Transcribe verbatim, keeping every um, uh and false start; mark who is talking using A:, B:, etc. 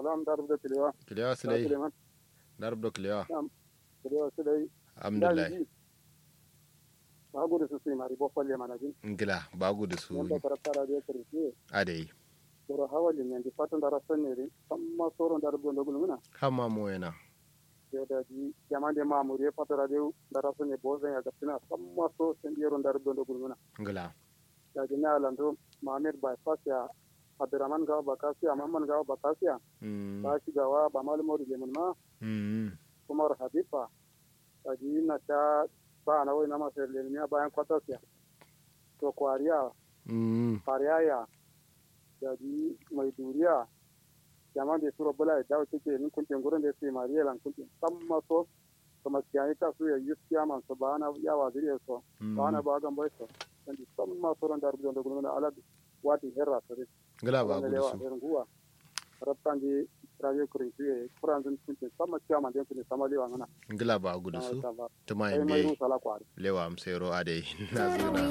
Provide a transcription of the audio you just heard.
A: salam dar da kilewa
B: kilewa silai dar do kilewa
A: kilewa silai
B: alhamdulillah
A: ba gudu su sai mari bofalle manajin
B: ngila ba gudu su
A: yanda karatara da kirki
B: adai
A: soro hawali ne di fatan da rasan ne amma soro dar do do gulmuna
B: hamma mo yana
A: da di jamande mamuri fatara de da rasan ne bozen ya gatina amma so sen yero dar do do gulmuna
B: ngila
A: da dina lando Mohammed bypass ya Abdurrahman gawa bakasiya Mamman gawa bakasiya ba shi gawa ba malumar lemun ma Umar Habiba kaji na ta ba na wai na masu lemun bayan kwatasiya to kwariya kwariya da ji mai duriya jama'a da sura bula da dawo take nin kuncin gurin da sai mariya lan kuncin san maso kuma kiyani ta su ya yi kiyama su ba na yawa zuriya so ba na ba gan bai so dan san maso ran da rubutun da gurin da alabi wati herra sare
B: ngala ba gudu su
A: nguwa rabtan di radio kurinti kuran dun kunti sama kiyama den kunti sama lewa ngana
B: ngala ba gudu su tumai be lewa am sero ade na zo na